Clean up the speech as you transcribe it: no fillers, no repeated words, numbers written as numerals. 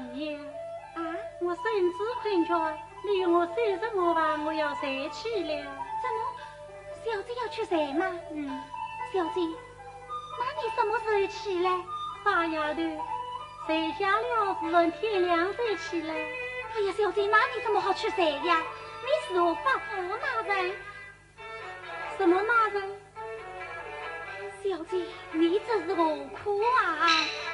呀！ 啊， 我身子困倦，你与我35万，我要睡去了。 怎么，小姐要去睡吗？小姐，那你什么时候起来？ 大丫头，睡下了自然天亮才起来。 哎呀，小姐，那你怎么好去睡呀？你是我发福那人。 什么那人？ 小姐，你这是何苦啊？